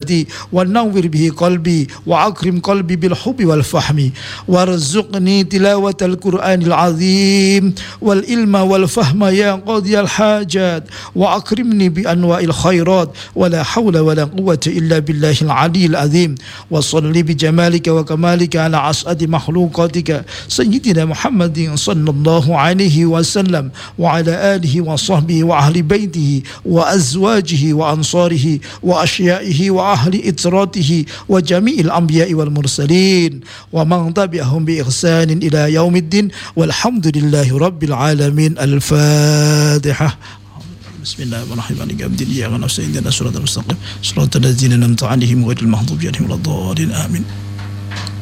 جسدي ونور به قلبي وأكرم قلبي بالحب والفهم وارزقني تلاوة القرآن العظيم والعلم والفهم يا قاضي الحاجات وأكرمني بأنواع الخيرات ولا حول ولا قوة إلا بالله العلي العظيم وصل بجمالك وكمالك على أسعد مخلوقاتك سيدنا محمد صلى الله عليه وسلم وعلى آله وصحبه وأهل بيته وأزواجه وأنصاره وأشيائه وأهل إطراته وجميع الأنبياء والمرسلين ومن تبعهم بإحسان إلى يوم الدين والحمد لله رب العالمين. الفاتحة. بسم الله الرحمن الرحيم. عبد الله ونفسه صراط المستقيم صراط الذين أنعمت عليهم غير المغضوب عليهم ولا الضالين. آمين.